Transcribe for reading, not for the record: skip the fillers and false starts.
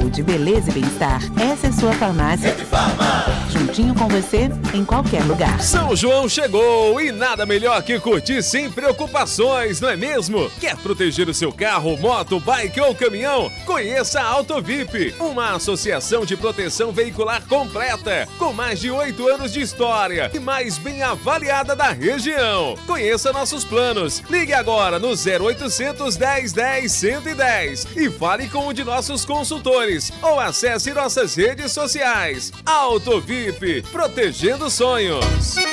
saúde, beleza e bem-estar, essa é sua farmácia. Juntinho com você, em qualquer lugar. São João chegou e nada melhor que curtir sem preocupações, não é mesmo? Quer proteger o seu carro, moto, bike ou caminhão? Conheça a Autovip, uma associação de proteção veicular completa, com mais de 8 anos de história e mais bem avaliada da região. Conheça nossos planos. Ligue agora no 0800 1010 110 e fale com um de nossos consultores ou acesse nossas redes sociais. Autovip, protegendo sonhos.